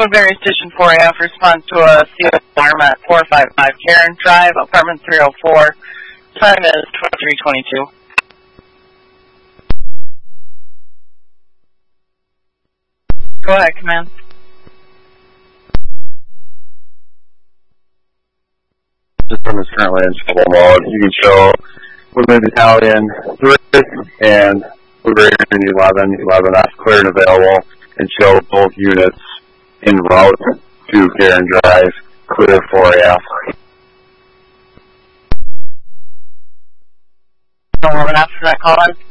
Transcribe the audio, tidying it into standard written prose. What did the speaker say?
Woodbury Station 4AF response to a CO alarm at 455 Karen Drive, apartment 304. Time is 23:22. Go ahead, command. System is currently in trouble mode. You can show Woodbury Battalion 3 and Woodbury Union 11F clear and available, and show both units en route to Karen Drive, clear 4AF. 11F for that call in.